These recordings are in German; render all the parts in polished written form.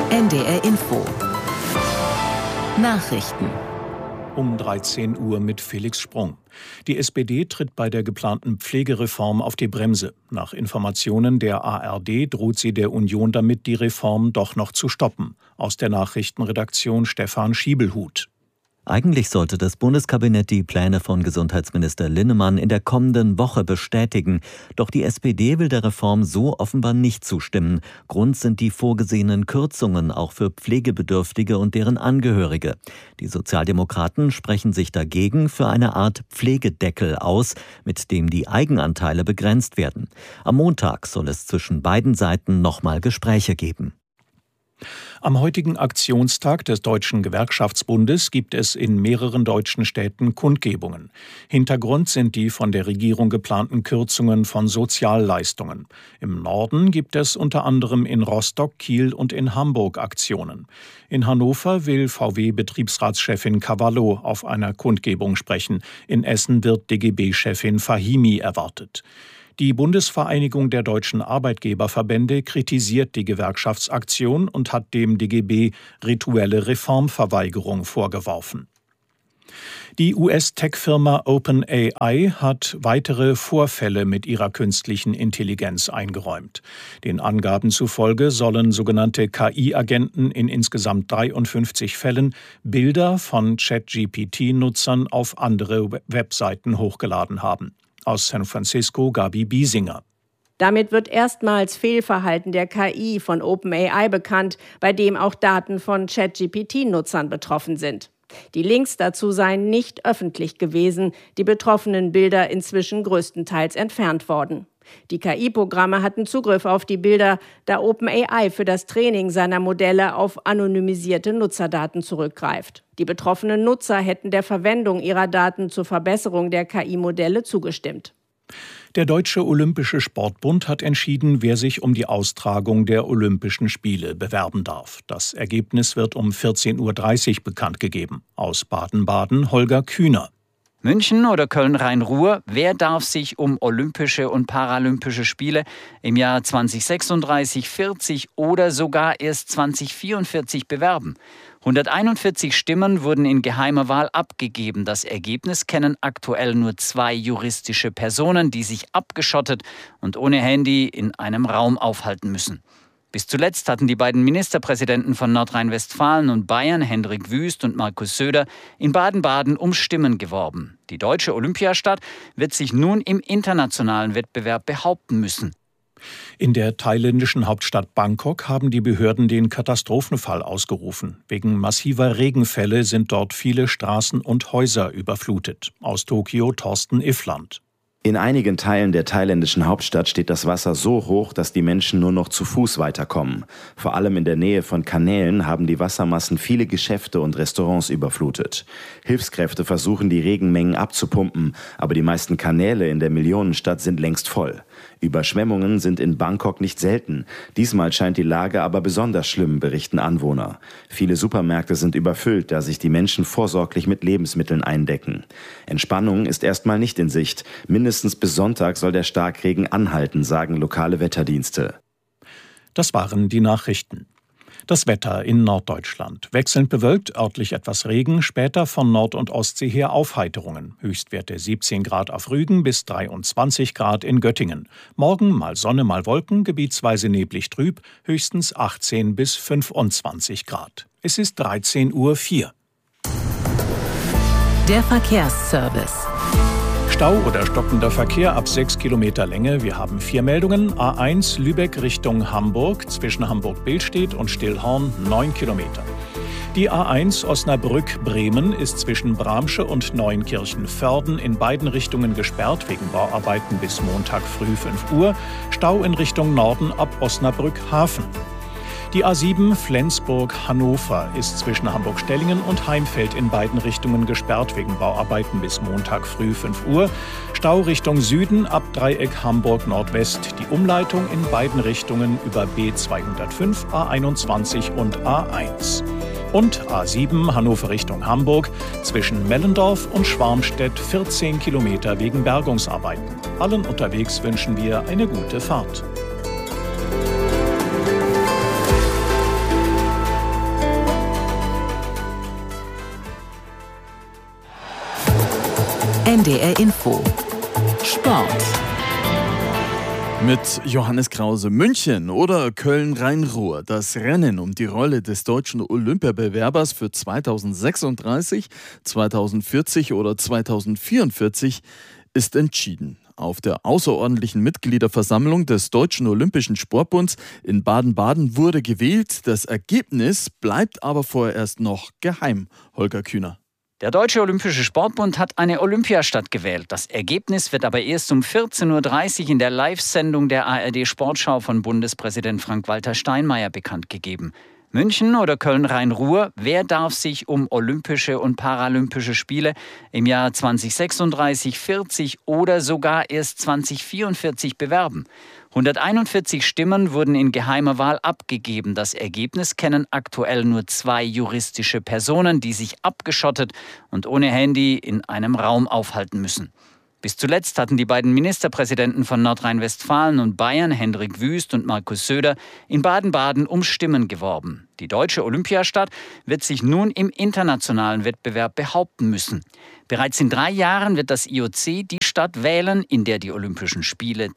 NDR Info. Nachrichten. Um 13 Uhr mit Felix Sprung. Die SPD tritt bei der geplanten Pflegereform auf die Bremse. Nach Informationen der ARD droht sie der Union damit, die Reform doch noch zu stoppen. Aus der Nachrichtenredaktion Stefan Schiebelhut. Eigentlich sollte das Bundeskabinett die Pläne von Gesundheitsminister Linnemann in der kommenden Woche bestätigen. Doch die SPD will der Reform so offenbar nicht zustimmen. Grund sind die vorgesehenen Kürzungen auch für Pflegebedürftige und deren Angehörige. Die Sozialdemokraten sprechen sich dagegen für eine Art Pflegedeckel aus, mit dem die Eigenanteile begrenzt werden. Am Montag soll es zwischen beiden Seiten nochmal Gespräche geben. Am heutigen Aktionstag des Deutschen Gewerkschaftsbundes gibt es in mehreren deutschen Städten Kundgebungen. Hintergrund sind die von der Regierung geplanten Kürzungen von Sozialleistungen. Im Norden gibt es unter anderem in Rostock, Kiel und in Hamburg Aktionen. In Hannover will VW-Betriebsratschefin Cavallo auf einer Kundgebung sprechen. In Essen wird DGB-Chefin Fahimi erwartet. Die Bundesvereinigung der deutschen Arbeitgeberverbände kritisiert die Gewerkschaftsaktion und hat dem DGB rituelle Reformverweigerung vorgeworfen. Die US-Tech-Firma OpenAI hat weitere Vorfälle mit ihrer künstlichen Intelligenz eingeräumt. Den Angaben zufolge sollen sogenannte KI-Agenten in insgesamt 53 Fällen Bilder von ChatGPT-Nutzern auf andere Webseiten hochgeladen haben. Aus San Francisco Gabi Biesinger. Damit wird erstmals Fehlverhalten der KI von OpenAI bekannt, bei dem auch Daten von ChatGPT-Nutzern betroffen sind. Die Links dazu seien nicht öffentlich gewesen, die betroffenen Bilder inzwischen größtenteils entfernt worden. Die KI-Programme hatten Zugriff auf die Bilder, da OpenAI für das Training seiner Modelle auf anonymisierte Nutzerdaten zurückgreift. Die betroffenen Nutzer hätten der Verwendung ihrer Daten zur Verbesserung der KI-Modelle zugestimmt. Der Deutsche Olympische Sportbund hat entschieden, wer sich um die Austragung der Olympischen Spiele bewerben darf. Das Ergebnis wird um 14.30 Uhr bekannt gegeben. Aus Baden-Baden Holger Kühner. München oder Köln-Rhein-Ruhr, wer darf sich um Olympische und Paralympische Spiele im Jahr 2036, 40 oder sogar erst 2044 bewerben? 141 Stimmen wurden in geheimer Wahl abgegeben. Das Ergebnis kennen aktuell nur 2 juristische Personen, die sich abgeschottet und ohne Handy in einem Raum aufhalten müssen. Bis zuletzt hatten die beiden Ministerpräsidenten von Nordrhein-Westfalen und Bayern, Hendrik Wüst und Markus Söder, in Baden-Baden um Stimmen geworben. Die deutsche Olympiastadt wird sich nun im internationalen Wettbewerb behaupten müssen. In der thailändischen Hauptstadt Bangkok haben die Behörden den Katastrophenfall ausgerufen. Wegen massiver Regenfälle sind dort viele Straßen und Häuser überflutet. Aus Tokio Thorsten Iffland. In einigen Teilen der thailändischen Hauptstadt steht das Wasser so hoch, dass die Menschen nur noch zu Fuß weiterkommen. Vor allem in der Nähe von Kanälen haben die Wassermassen viele Geschäfte und Restaurants überflutet. Hilfskräfte versuchen, die Regenmengen abzupumpen, aber die meisten Kanäle in der Millionenstadt sind längst voll. Überschwemmungen sind in Bangkok nicht selten. Diesmal scheint die Lage aber besonders schlimm, berichten Anwohner. Viele Supermärkte sind überfüllt, da sich die Menschen vorsorglich mit Lebensmitteln eindecken. Entspannung ist erstmal nicht in Sicht. Mindestens bis Sonntag soll der Starkregen anhalten, sagen lokale Wetterdienste. Das waren die Nachrichten. Das Wetter in Norddeutschland. Wechselnd bewölkt, örtlich etwas Regen, später von Nord- und Ostsee her Aufheiterungen. Höchstwerte 17 Grad auf Rügen bis 23 Grad in Göttingen. Morgen mal Sonne, mal Wolken, gebietsweise neblig trüb, höchstens 18 bis 25 Grad. Es ist 13.04 Uhr. Der Verkehrsservice. Stau oder stockender Verkehr ab 6 Kilometer Länge. Wir haben 4 Meldungen. A1 Lübeck Richtung Hamburg, zwischen Hamburg-Billstedt und Stillhorn 9 Kilometer. Die A1 Osnabrück-Bremen ist zwischen Bramsche und Neunkirchen-Vörden in beiden Richtungen gesperrt wegen Bauarbeiten bis Montag früh 5 Uhr. Stau in Richtung Norden ab Osnabrück-Hafen. Die A7 Flensburg-Hannover ist zwischen Hamburg-Stellingen und Heimfeld in beiden Richtungen gesperrt wegen Bauarbeiten bis Montag früh 5 Uhr. Stau Richtung Süden ab Dreieck Hamburg-Nordwest. Die Umleitung in beiden Richtungen über B205, A21 und A1. Und A7 Hannover Richtung Hamburg zwischen Mellendorf und Schwarmstedt 14 Kilometer wegen Bergungsarbeiten. Allen unterwegs wünschen wir eine gute Fahrt. NDR Info. Sport. Mit Johannes Krause. München oder Köln-Rhein-Ruhr. Das Rennen um die Rolle des deutschen Olympiabewerbers für 2036, 2040 oder 2044 ist entschieden. Auf der außerordentlichen Mitgliederversammlung des Deutschen Olympischen Sportbunds in Baden-Baden wurde gewählt. Das Ergebnis bleibt aber vorerst noch geheim. Holger Kühner. Der Deutsche Olympische Sportbund hat eine Olympiastadt gewählt. Das Ergebnis wird aber erst um 14.30 Uhr in der Live-Sendung der ARD-Sportschau von Bundespräsident Frank-Walter Steinmeier bekannt gegeben. München oder Köln-Rhein-Ruhr, wer darf sich um Olympische und Paralympische Spiele im Jahr 2036, 40 oder sogar erst 2044 bewerben? 141 Stimmen wurden in geheimer Wahl abgegeben. Das Ergebnis kennen aktuell nur 2 juristische Personen, die sich abgeschottet und ohne Handy in einem Raum aufhalten müssen. Bis zuletzt hatten die beiden Ministerpräsidenten von Nordrhein-Westfalen und Bayern, Hendrik Wüst und Markus Söder, in Baden-Baden um Stimmen geworben. Die deutsche Olympiastadt wird sich nun im internationalen Wettbewerb behaupten müssen. Bereits in 3 Jahren wird das IOC die Stadt wählen, in der die Olympischen Spiele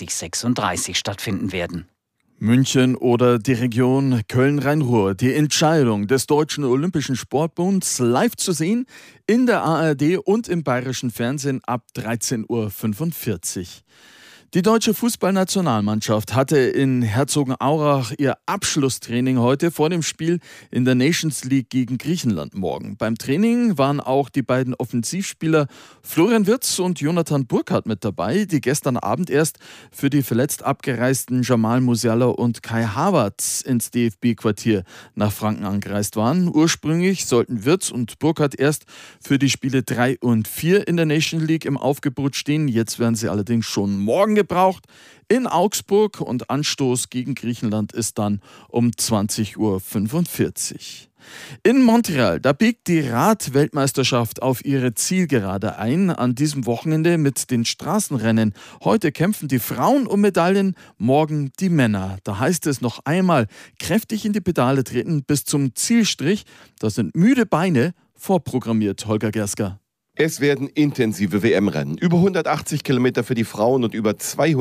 2036 stattfinden werden. München oder die Region Köln-Rhein-Ruhr. Die Entscheidung des Deutschen Olympischen Sportbunds live zu sehen in der ARD und im bayerischen Fernsehen ab 13.45 Uhr. Die deutsche Fußballnationalmannschaft hatte in Herzogenaurach ihr Abschlusstraining heute vor dem Spiel in der Nations League gegen Griechenland morgen. Beim Training waren auch die beiden Offensivspieler Florian Wirtz und Jonathan Burkhardt mit dabei, die gestern Abend erst für die verletzt abgereisten Jamal Musiala und Kai Havertz ins DFB-Quartier nach Franken angereist waren. Ursprünglich sollten Wirtz und Burkhardt erst für die Spiele 3 und 4 in der Nations League im Aufgebot stehen. Jetzt werden sie allerdings schon morgen gebraucht in Augsburg und Anstoß gegen Griechenland ist dann um 20.45 Uhr. In Montreal, da biegt die Rad-Weltmeisterschaft auf ihre Zielgerade ein. An diesem Wochenende mit den Straßenrennen. Heute kämpfen die Frauen um Medaillen, morgen die Männer. Da heißt es noch einmal kräftig in die Pedale treten bis zum Zielstrich. Da sind müde Beine vorprogrammiert, Holger Gersker. Es werden intensive WM-Rennen. Über 180 Kilometer für die Frauen und über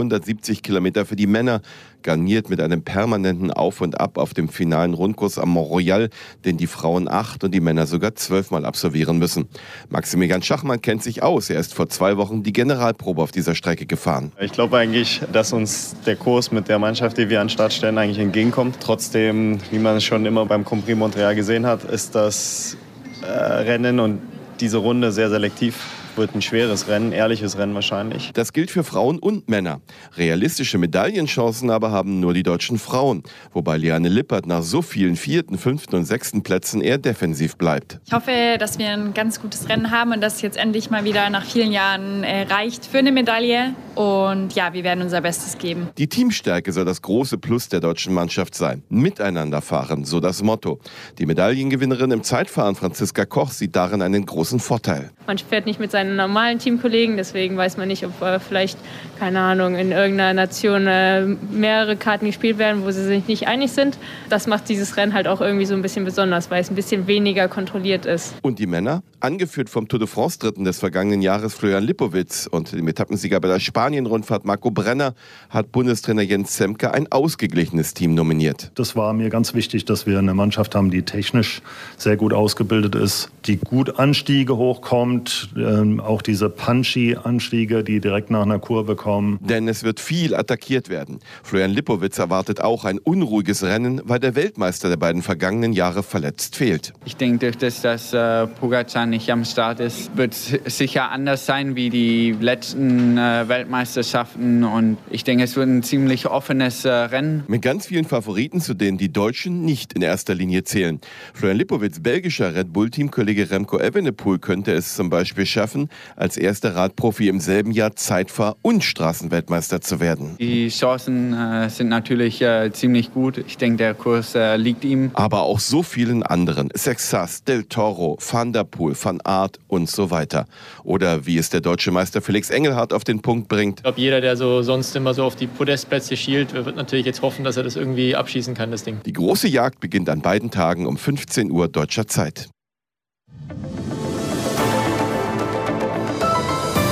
270 Kilometer für die Männer. Garniert mit einem permanenten Auf und Ab auf dem finalen Rundkurs am Mont Royal, den die Frauen 8 und die Männer sogar 12 Mal absolvieren müssen. Maximilian Schachmann kennt sich aus. Er ist vor 2 Wochen die Generalprobe auf dieser Strecke gefahren. Ich glaube eigentlich, dass uns der Kurs mit der Mannschaft, die wir an den Start stellen, eigentlich entgegenkommt. Trotzdem, wie man es schon immer beim Grand Prix Montreal gesehen hat, ist das Rennen und diese Runde sehr selektiv. Wird ein schweres Rennen, ehrliches Rennen wahrscheinlich. Das gilt für Frauen und Männer. Realistische Medaillenchancen aber haben nur die deutschen Frauen. Wobei Liane Lippert nach so vielen 4., 5. und 6. Plätzen eher defensiv bleibt. Ich hoffe, dass wir ein ganz gutes Rennen haben und dass es jetzt endlich mal wieder nach vielen Jahren reicht für eine Medaille. Und ja, wir werden unser Bestes geben. Die Teamstärke soll das große Plus der deutschen Mannschaft sein. Miteinander fahren, so das Motto. Die Medaillengewinnerin im Zeitfahren Franziska Koch sieht darin einen großen Vorteil. Man fährt nicht mit seinen normalen Teamkollegen, deswegen weiß man nicht, ob vielleicht, keine Ahnung, in irgendeiner Nation mehrere Karten gespielt werden, wo sie sich nicht einig sind. Das macht dieses Rennen halt auch irgendwie so ein bisschen besonders, weil es ein bisschen weniger kontrolliert ist. Und die Männer? Angeführt vom Tour de France-Dritten des vergangenen Jahres Florian Lipowitz und dem Etappensieger bei der Spanien-Rundfahrt Marco Brenner hat Bundestrainer Jens Zemke ein ausgeglichenes Team nominiert. Das war mir ganz wichtig, dass wir eine Mannschaft haben, die technisch sehr gut ausgebildet ist, die gut Anstiege hochkommt, auch diese punchy Anstiege, die direkt nach einer Kurve kommen. Denn es wird viel attackiert werden. Florian Lipowitz erwartet auch ein unruhiges Rennen, weil der Weltmeister der beiden vergangenen Jahre verletzt fehlt. Ich denke, dass Pogačar nicht am Start ist, wird sicher anders sein wie die letzten Weltmeisterschaften. Und ich denke, es wird ein ziemlich offenes Rennen. Mit ganz vielen Favoriten, zu denen die Deutschen nicht in erster Linie zählen. Florian Lipowitz' belgischer Red Bull-Teamkollege Remco Evenepoel könnte es zum Beispiel schaffen, als erster Radprofi im selben Jahr Zeitfahr- und Straßenweltmeister zu werden. Die Chancen sind natürlich ziemlich gut. Ich denke, der Kurs liegt ihm. Aber auch so vielen anderen. Sexas, Del Toro, Van der Poel, Van Aert und so weiter. Oder wie es der deutsche Meister Felix Engelhardt auf den Punkt bringt. Ich glaube, jeder, der sonst immer so auf die Podestplätze schielt, wird natürlich jetzt hoffen, dass er das irgendwie abschießen kann, das Ding. Die große Jagd beginnt an beiden Tagen um 15 Uhr deutscher Zeit.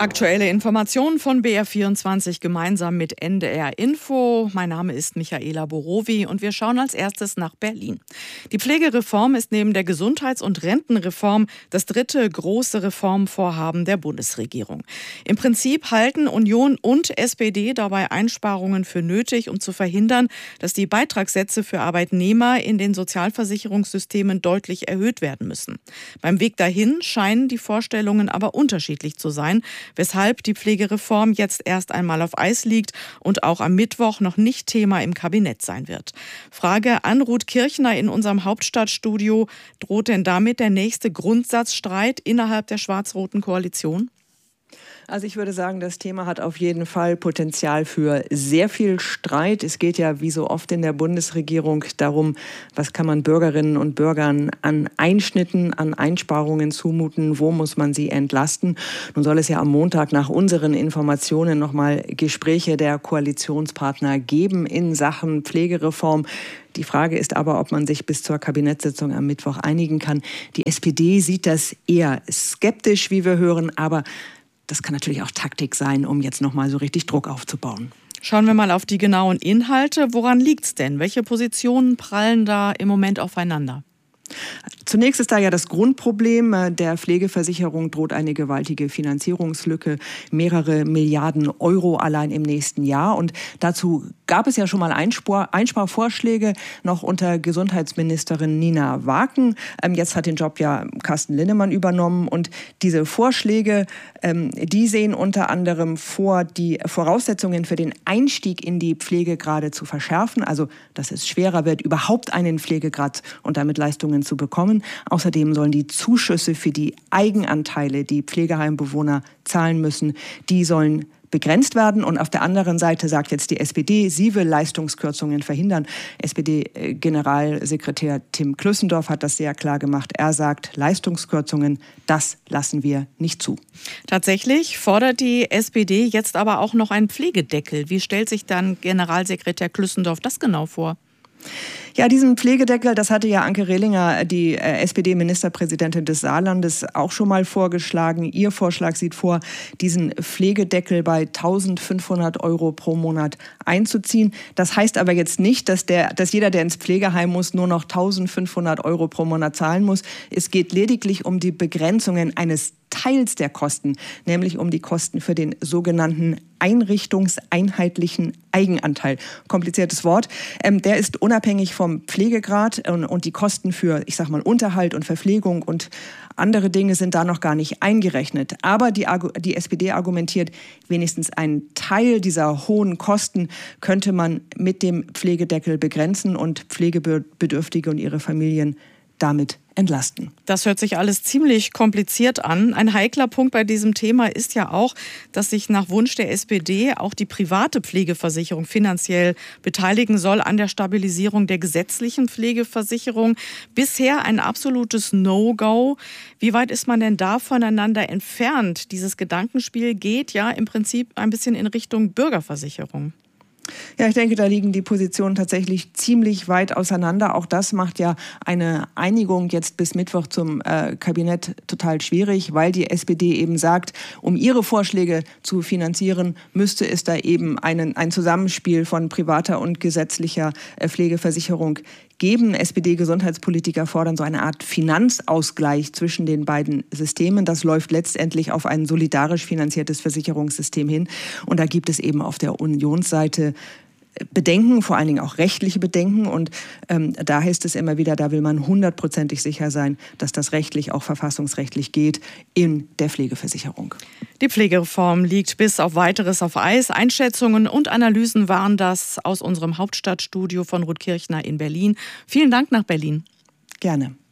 Aktuelle Informationen von BR24 gemeinsam mit NDR Info. Mein Name ist Michaela Borowi und wir schauen als erstes nach Berlin. Die Pflegereform ist neben der Gesundheits- und Rentenreform das dritte große Reformvorhaben der Bundesregierung. Im Prinzip halten Union und SPD dabei Einsparungen für nötig, um zu verhindern, dass die Beitragssätze für Arbeitnehmer in den Sozialversicherungssystemen deutlich erhöht werden müssen. Beim Weg dahin scheinen die Vorstellungen aber unterschiedlich zu sein, weshalb die Pflegereform jetzt erst einmal auf Eis liegt und auch am Mittwoch noch nicht Thema im Kabinett sein wird. Frage an Ruth Kirchner in unserem Hauptstadtstudio: Droht denn damit der nächste Grundsatzstreit innerhalb der schwarz-roten Koalition? Also ich würde sagen, das Thema hat auf jeden Fall Potenzial für sehr viel Streit. Es geht ja wie so oft in der Bundesregierung darum, was kann man Bürgerinnen und Bürgern an Einschnitten, an Einsparungen zumuten, wo muss man sie entlasten. Nun soll es ja am Montag nach unseren Informationen nochmal Gespräche der Koalitionspartner geben in Sachen Pflegereform. Die Frage ist aber, ob man sich bis zur Kabinettssitzung am Mittwoch einigen kann. Die SPD sieht das eher skeptisch, wie wir hören, aber das kann natürlich auch Taktik sein, um jetzt nochmal so richtig Druck aufzubauen. Schauen wir mal auf die genauen Inhalte. Woran liegt's denn? Welche Positionen prallen da im Moment aufeinander? Zunächst ist da ja das Grundproblem. Der Pflegeversicherung droht eine gewaltige Finanzierungslücke, mehrere Milliarden Euro allein im nächsten Jahr. Und dazu gab es ja schon mal Einsparvorschläge noch unter Gesundheitsministerin Nina Waken. Jetzt hat den Job ja Carsten Linnemann übernommen. Und diese Vorschläge, die sehen unter anderem vor, die Voraussetzungen für den Einstieg in die Pflege gerade zu verschärfen. Also, dass es schwerer wird, überhaupt einen Pflegegrad und damit Leistungen zu bekommen. Außerdem sollen die Zuschüsse für die Eigenanteile, die Pflegeheimbewohner zahlen müssen, die sollen begrenzt werden. Und auf der anderen Seite sagt jetzt die SPD, sie will Leistungskürzungen verhindern. SPD-Generalsekretär Tim Klüssendorf hat das sehr klar gemacht. Er sagt, Leistungskürzungen, das lassen wir nicht zu. Tatsächlich fordert die SPD jetzt aber auch noch einen Pflegedeckel. Wie stellt sich dann Generalsekretär Klüssendorf das genau vor? Ja, diesen Pflegedeckel, das hatte ja Anke Rehlinger, die SPD-Ministerpräsidentin des Saarlandes, auch schon mal vorgeschlagen. Ihr Vorschlag sieht vor, diesen Pflegedeckel bei 1.500 Euro pro Monat einzuziehen. Das heißt aber jetzt nicht, dass jeder, der ins Pflegeheim muss, nur noch 1.500 Euro pro Monat zahlen muss. Es geht lediglich um die Begrenzungen eines Teils der Kosten, nämlich um die Kosten für den sogenannten einrichtungseinheitlichen Eigenanteil. Kompliziertes Wort. Der ist unabhängig vom Pflegegrad und die Kosten für, ich sag mal, Unterhalt und Verpflegung und andere Dinge sind da noch gar nicht eingerechnet. Aber die SPD argumentiert, wenigstens einen Teil dieser hohen Kosten könnte man mit dem Pflegedeckel begrenzen und Pflegebedürftige und ihre Familien damit entlasten. Das hört sich alles ziemlich kompliziert an. Ein heikler Punkt bei diesem Thema ist ja auch, dass sich nach Wunsch der SPD auch die private Pflegeversicherung finanziell beteiligen soll an der Stabilisierung der gesetzlichen Pflegeversicherung. Bisher ein absolutes No-Go. Wie weit ist man denn da voneinander entfernt? Dieses Gedankenspiel geht ja im Prinzip ein bisschen in Richtung Bürgerversicherung. Ja, ich denke, da liegen die Positionen tatsächlich ziemlich weit auseinander. Auch das macht ja eine Einigung jetzt bis Mittwoch zum Kabinett total schwierig, weil die SPD eben sagt, um ihre Vorschläge zu finanzieren, müsste es da eben ein Zusammenspiel von privater und gesetzlicher Pflegeversicherung geben. SPD-Gesundheitspolitiker fordern so eine Art Finanzausgleich zwischen den beiden Systemen. Das läuft letztendlich auf ein solidarisch finanziertes Versicherungssystem hin. Und da gibt es eben auf der Unionsseite Bedenken, vor allen Dingen auch rechtliche Bedenken. Und da heißt es immer wieder, da will man 100%ig sicher sein, dass das rechtlich, auch verfassungsrechtlich geht in der Pflegeversicherung. Die Pflegereform liegt bis auf Weiteres auf Eis. Einschätzungen und Analysen waren das aus unserem Hauptstadtstudio von Ruth Kirchner in Berlin. Vielen Dank nach Berlin. Gerne.